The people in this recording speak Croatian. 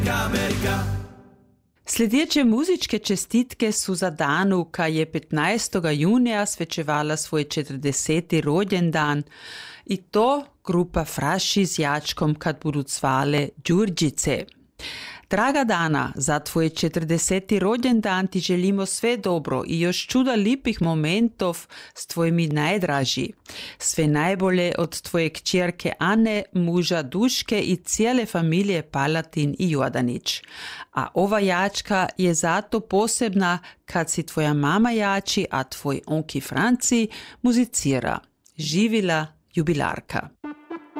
Sljedeće muzičke čestitke su za Danu, ka je 15. junija svečevala svoj 40. rođendan i to grupa Fraši z Jačkom, kad budu cvale Đurđice. Draga Dana, za tvoj 40. rođendan ti želimo sve dobro i još čuda lipih momentov s tvojimi najdraži. Sve najbolje od tvoje kćerke Ane, muža Duške i cijele familije Palatin i Jordanić. A ova jačka je zato posebna kad si tvoja mama jači, a tvoj onki Franci muzicira. Živila jubilarka.